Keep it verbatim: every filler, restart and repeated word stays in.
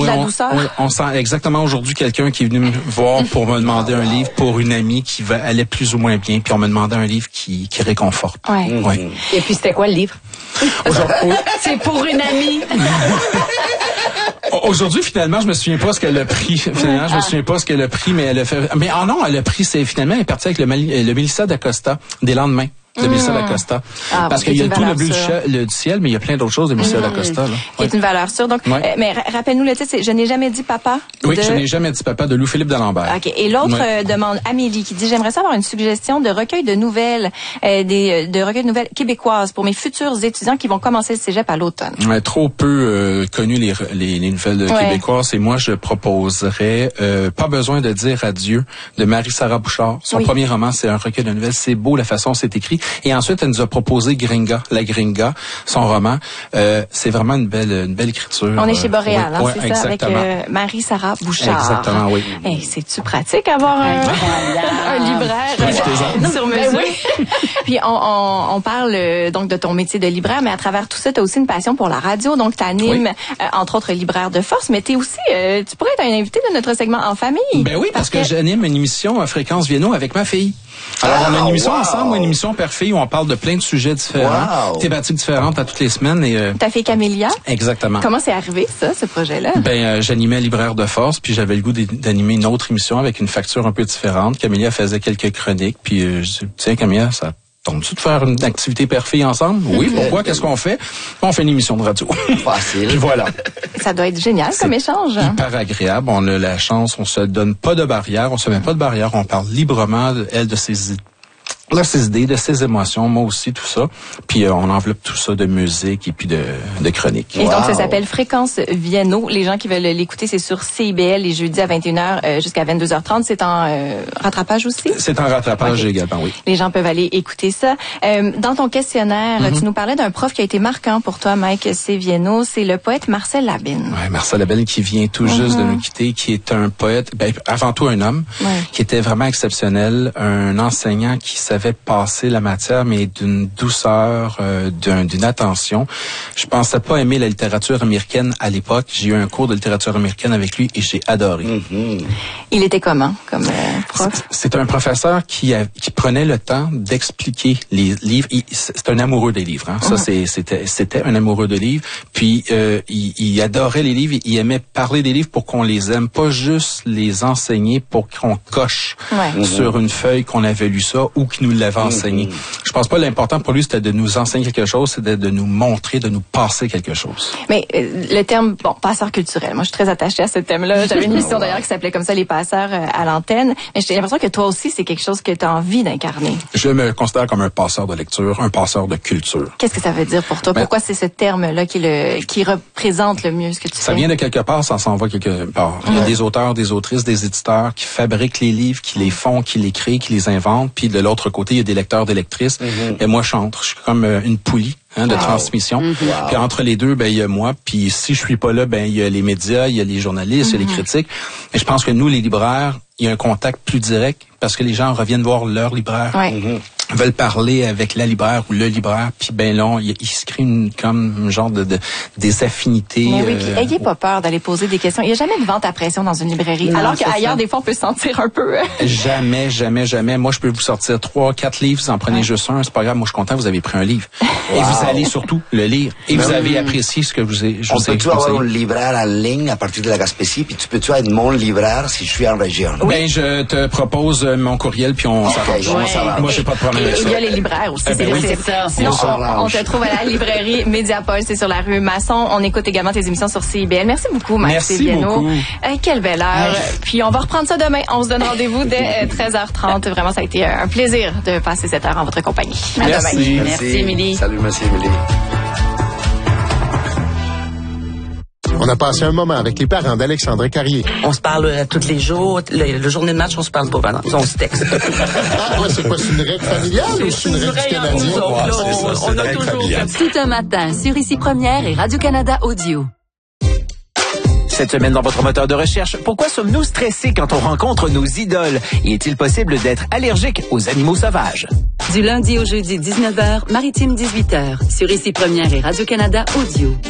oui, de la on, douceur. Oui, on sent exactement aujourd'hui quelqu'un qui est venu me voir pour me demander un livre pour une amie qui va, allait plus ou moins bien, puis on me demandait un livre qui, qui réconforte. Ouais. Mm-hmm. Ouais. Et puis c'était quoi le livre? C'est pour une amie. Aujourd'hui, finalement, je me souviens pas ce qu'elle a pris. Finalement, je me souviens pas ce qu'elle a pris, mais elle a fait. Mais ah non, elle a pris. C'est finalement, elle est partie avec le, le Mélissa d'Acosta des lendemains. De Mélissa mmh. d'Acosta. Ah, parce bon, qu'il y a tout le bleu du ciel, le, du ciel, mais il y a plein d'autres choses de Mélissa mmh. d'Acosta. Là. Qui ouais. est une valeur sûre. Donc, ouais. euh, mais rappelle-nous le titre, c'est Je n'ai jamais dit papa. Oui, de... Je n'ai jamais dit papa de Louis-Philippe d'Alembert. OK. Et l'autre ouais. euh, demande Amélie qui dit J'aimerais savoir une suggestion de recueil de nouvelles, euh, des, de recueil de nouvelles québécoises pour mes futurs étudiants qui vont commencer le cégep à l'automne. Ouais, trop peu euh, connu les, les, les nouvelles ouais. québécoises. Et moi, je proposerais euh, Pas besoin de dire adieu de Marie-Sarah Bouchard. Son oui. premier roman, c'est un recueil de nouvelles. C'est beau la façon dont c'est écrit. Et ensuite, elle nous a proposé Gringa, la Gringa, son roman. Euh, c'est vraiment une belle, une belle écriture. On est chez Boréal, euh, hein, ouais, c'est exactement. ça, avec euh, Marie-Sarah Bouchard. Exactement, oui. Hey, c'est-tu pratique avoir un, un libraire euh, sur mesure? Ben oui. Puis on, on, on parle euh, donc de ton métier de libraire, mais à travers tout ça, tu as aussi une passion pour la radio. Donc, tu animes, oui. euh, entre autres, Libraire de Force, mais tu es aussi, euh, tu pourrais être un invité de notre segment En famille. Ben oui, parce, parce que, que j'anime une émission à Fréquence Vienno avec ma fille. Alors, ah, on a une émission wow. ensemble, une émission père-fille où on parle de plein de sujets différents, wow. thématiques différentes à toutes les semaines. Et euh, ta fille Camélia? Exactement. Comment c'est arrivé, ça, ce projet-là? Ben, euh, j'animais Libraire de Force, puis j'avais le goût d'animer une autre émission avec une facture un peu différente. Camélia faisait quelques chroniques, puis euh, je dis, tiens, Camélia, ça tente-tu de faire une activité père-fille ensemble? Oui, pourquoi? Qu'est-ce qu'on fait? On fait une émission de radio. Facile. Puis voilà. Ça doit être génial comme échange. Hyper agréable. On a la chance, on se donne pas de barrière, on se met pas de barrière, on parle librement, elle, de ses idées. Là, ses idées, de ses émotions, moi aussi, tout ça. Puis euh, on enveloppe tout ça de musique et puis de, de chroniques. Et wow. donc, ça s'appelle Fréquence Vienno. Les gens qui veulent l'écouter, c'est sur C I B L les jeudis à vingt et une heures euh, jusqu'à vingt-deux heures trente. C'est en euh, rattrapage aussi? C'est en rattrapage okay. également, oui. Les gens peuvent aller écouter ça. Euh, dans ton questionnaire, mm-hmm. tu nous parlais d'un prof qui a été marquant pour toi, Mike C. Vienno. C'est le poète Marcel Labine. Oui, Marcel Labine qui vient tout mm-hmm. juste de nous quitter, qui est un poète, ben, avant tout un homme, ouais. qui était vraiment exceptionnel, un enseignant qui savait passer la matière, mais d'une douceur, euh, d'un, d'une attention. Je pensais pas aimer la littérature américaine à l'époque. J'ai eu un cours de littérature américaine avec lui et j'ai adoré. Mm-hmm. Il était comment comme euh, prof? C'est, c'est un professeur qui, a, qui prenait le temps d'expliquer les livres. Il, c'est un amoureux des livres. Hein. Mm-hmm. Ça, c'est, c'était, c'était un amoureux de livres. Puis, euh, il, il adorait les livres. Il aimait parler des livres pour qu'on les aime, pas juste les enseigner pour qu'on coche ouais. sur mm-hmm. une feuille qu'on avait lu ça ou qu'il nous l'avait enseigner. Mm-hmm. Je pense pas l'important pour lui c'était de nous enseigner quelque chose, c'était de nous montrer, de nous passer quelque chose. Mais euh, le terme bon passeur culturel, moi je suis très attachée à ce thème-là. J'avais une émission d'ailleurs qui s'appelait comme ça les passeurs euh, à l'antenne. Mais j'ai l'impression que toi aussi c'est quelque chose que tu as envie d'incarner. Je me considère comme un passeur de lecture, un passeur de culture. Qu'est-ce que ça veut dire pour toi? Ben, pourquoi c'est ce terme-là qui le qui représente le mieux ce que tu ça fais? Ça vient de quelque part, ça s'en va quelque part. Il y a ouais. des auteurs, des autrices, des éditeurs qui fabriquent les livres, qui les font, qui les créent, qui les inventent. Puis de l'autre côté, il y a des lecteurs, des lectrices. Mm-hmm. Et moi, je chante. Je suis comme euh, une poulie hein, de wow. transmission. Mm-hmm. Wow. Puis entre les deux, ben il y a moi. Puis si je suis pas là, ben il y a les médias, il y a les journalistes, il mm-hmm. y a les critiques. Et je pense que nous, les libraires, il y a un contact plus direct parce que les gens reviennent voir leur libraire. Ouais. Mm-hmm. veulent parler avec la libraire ou le libraire, puis ben là, il, il se crée une, comme un genre de, de des affinités. Mais oui, puis euh, ayez pas peur d'aller poser des questions. Il n'y a jamais de vente à pression dans une librairie, non, alors qu'ailleurs, ça. Des fois, on peut se sentir un peu... jamais, jamais, jamais. Moi, je peux vous sortir trois, quatre livres, vous en prenez ouais. juste un, c'est pas grave, moi, je suis content, vous avez pris un livre. Wow. Et vous allez surtout le lire. Et ben vous oui. avez apprécié ce que vous avez... Je on peut-tu avoir un libraire en ligne à partir de la Gaspésie, puis tu peux-tu être mon libraire si je suis en région? Oui. Ben, je te propose mon courriel, puis on s'arrange. Ouais. Moi, j'ai pas de problème et, avec ça. Il y a les libraires aussi. Eh ben oui. C'est ça. Sinon, on, on te trouve à la librairie Mediapol, c'est sur la rue Masson. On écoute également tes émissions sur C I B L. Merci beaucoup, Max Merci Vienno. beaucoup. Euh, quelle belle heure. Merci. Puis on va reprendre ça demain. On se donne rendez-vous dès treize heures trente. Vraiment, ça a été un plaisir de passer cette heure en votre compagnie. À merci. demain. Merci. Merci, Émilie. Salut, merci, Émilie. On a passé un moment avec les parents d'Alexandre Carrier. On se parle euh, tous les jours. Le, le journée de match, on se parle pas pendant. On se texte. Ah, ouais, c'est quoi? C'est une règle familiale ou c'est une règle canadienne? On, on, on, on a toujours... Tout un matin sur Ici Première et Radio-Canada Audio. Cette semaine dans votre moteur de recherche, pourquoi sommes-nous stressés quand on rencontre nos idoles? Et est-il possible d'être allergique aux animaux sauvages? Du lundi au jeudi dix-neuf heures, Maritime dix-huit heures, sur Ici Première et Radio-Canada Audio.